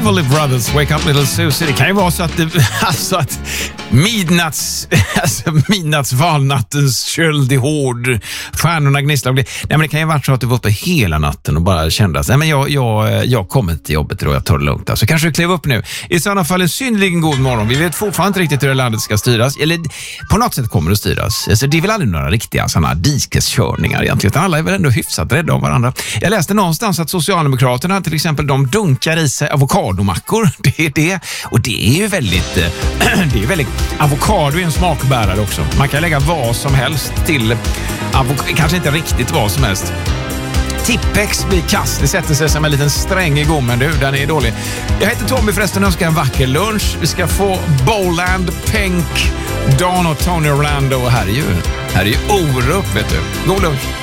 Everly Brothers, Wake Up Little Susie. Det kan ju vara så att, att midnattsvalnattens köld är hård, stjärnorna gnisslar. Nej, men det kan ju vara så att du var uppe hela natten och bara kände att jag kommer till jobbet och jag tar det lugnt. Så kanske du klev upp nu. I sådana fall en synnerligen god morgon. Vi vet fortfarande inte riktigt hur det landet ska styras. Eller på något sätt kommer det att styras. Alltså, det är väl aldrig några riktiga sådana dikeskörningar egentligen. Alla är väl ändå hyfsat rädda om varandra. Jag läste någonstans att Socialdemokraterna till exempel, de dunkar i sig avokadomackor. Det är det. Och det är ju väldigt... det är väldigt... Avokado är en smakbärare också. Man kan lägga vad som helst till... kanske inte riktigt vad som helst. Tippex blir kast. Det sätter sig som en liten sträng i gommen. Den är dålig. Jag heter Tommy förresten och önskar en vacker lunch. Vi ska få Boland, Pink, Don och Tony Orlando. Och här är ju Orup, vet du. God lunch.